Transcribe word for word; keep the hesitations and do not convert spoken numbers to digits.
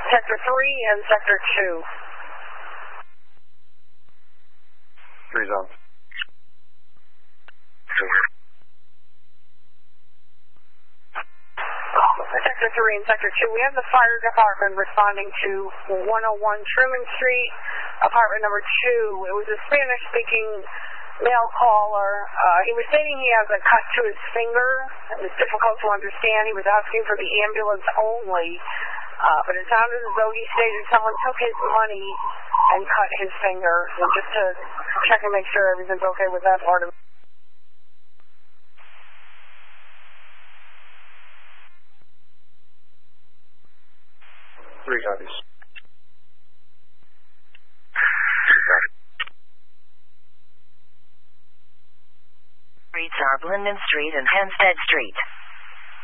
Sector three and Sector two. Three zones. Sector three and Sector two. We have the fire department responding to one oh one Truman Street, apartment number two. It was a Spanish-speaking male caller. Uh, he was stating he has a cut to his finger. It was difficult to understand. He was asking for the ambulance only, uh, but it sounded as though he stated someone took his money and cut his finger. So just to check and make sure everything's okay with that part of it. Three copies. Streets are Linden Street and Hampstead Street.